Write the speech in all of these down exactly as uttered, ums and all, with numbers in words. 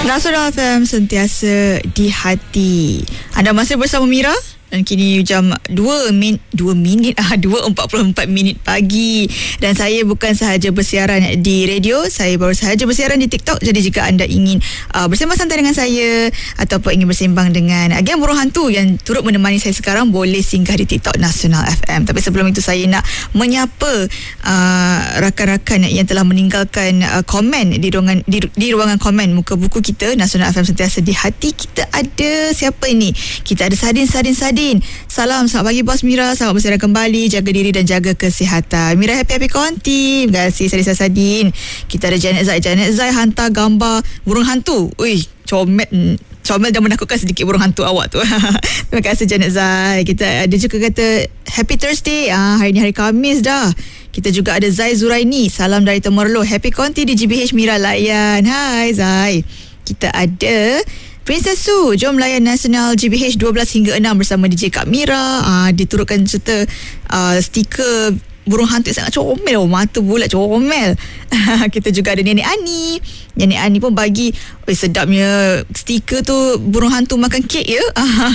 Nasional F M sentiasa di hati. Anda masih bersama Mira dan kini jam dua min dua minit ah dua empat puluh empat minit pagi dan saya bukan sahaja bersiaran di radio, saya baru sahaja bersiaran di TikTok. Jadi jika anda ingin uh, bersama santai dengan saya ataupun ingin bersembang dengan agen burung hantu yang turut menemani saya sekarang, boleh singgah di TikTok Nasional F M. Tapi sebelum itu saya nak menyapa uh, rakan-rakan yang telah meninggalkan uh, komen di ruangan di, di ruangan komen muka buku kita Nasional F M sentiasa di hati. Kita ada siapa ini? Kita ada Sadin Sadin Sadin. Salam, selamat pagi Bos Mira. Selamat bersiaran kembali. Jaga diri dan jaga kesihatan. Mira happy-happy konti. Terima kasih Sadin Sadin. Kita ada Janet Zai. Janet Zai hantar gambar burung hantu. Ui, comel. Comel dah menakutkan sedikit burung hantu awak tu. Terima kasih Janet Zai. Kita ada juga kata Happy Thursday. Ah, hari ni hari Khamis dah. Kita juga ada Zai Zuraini. Salam dari Temerloh. Happy konti di G B H Mira layan. Hai Zai. Kita ada Princess Su, jom layan Nasional G B H dua belas hingga enam bersama D J Kak Mira. uh, Diturutkan serta uh, stiker burung hantu yang sangat comel. Oh, mata bulat comel. Kita juga ada Nenek Ani. Nenek Ani pun bagi oh, sedapnya stiker tu burung hantu makan kek ya.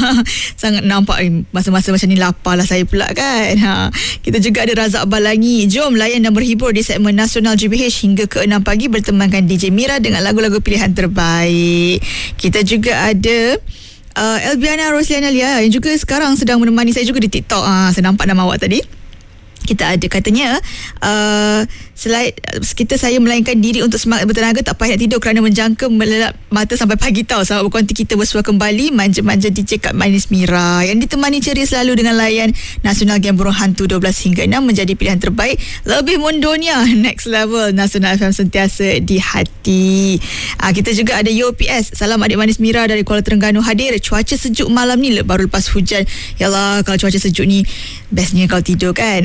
Sangat nampak eh, masa-masa macam ni lapar lah saya pula kan. Ha. Kita juga ada Razak Balangi. Jom layan dan berhibur di segmen Nasional G B H hingga ke enam pagi bertemankan D J Mira dengan lagu-lagu pilihan terbaik. Kita juga ada uh, Elbiana Rosliana Lia yang juga sekarang sedang menemani saya juga di TikTok. Ha, saya nampak nama awak tadi. Kita ada katanya uh, selain kita saya melayankan diri untuk semangat bertenaga, tak payah nak tidur kerana menjangka melelap mata sampai pagi tau. Sahabat berkonti kita bersua kembali manja-manja D J Kak Manis Mira yang ditemani ceria selalu dengan layan Nasional Game Burung Hantu dua belas hingga enam menjadi pilihan terbaik. Lebih mundonya next level. Nasional F M sentiasa di hati. uh, Kita juga ada U P S. Salam adik manis Mira dari Kuala Terengganu hadir. Cuaca sejuk malam ni baru lepas hujan. Yalah, kalau cuaca sejuk ni bestnya kalau tidur kan.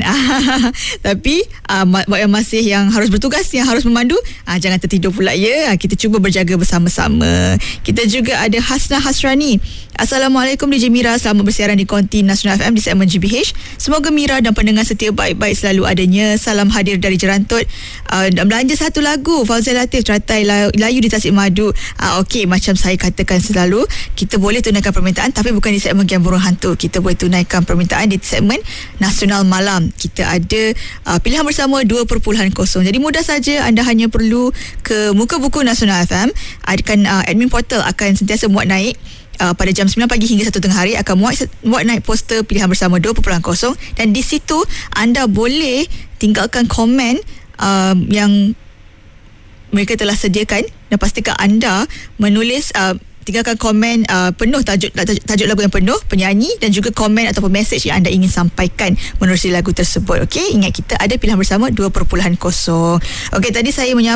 Tapi uh, buat yang masih yang harus bertugas, yang harus memandu, uh, jangan tertidur pula ya. uh, Kita cuba berjaga bersama-sama. Kita juga ada Hasna Hasrani. Assalamualaikum D J Mira, selamat bersiaran di konti Nasional F M di segmen G B H. Semoga Mira dan pendengar setia baik-baik selalu adanya. Salam hadir dari Jerantut. uh, Belanja satu lagu Fauzal Latif, Teratai Layu di Tasik Madu. uh, Okey, macam saya katakan selalu, kita boleh tunaikan permintaan tapi bukan di segmen Game Burung Hantu. Kita boleh tunaikan permintaan di segmen Nasional Malam. Kita ada uh, pilihan bersama dua perpuluhan kosong. Jadi mudah saja, anda hanya perlu ke muka buku Nasional F M. Akan uh, admin portal akan sentiasa muat naik Uh, pada jam sembilan pagi hingga satu tengah hari akan muat, muat naik poster pilihan bersama dua perpuluhan kosong dan di situ anda boleh tinggalkan komen uh, yang mereka telah sediakan dan pastikan anda menulis uh, tinggalkan komen uh, penuh tajuk, tajuk tajuk lagu yang penuh, penyanyi dan juga komen ataupun mesej yang anda ingin sampaikan menerusi lagu tersebut. Okey, ingat kita ada pilihan bersama dua perpuluhan kosong. Okey, tadi saya menyapa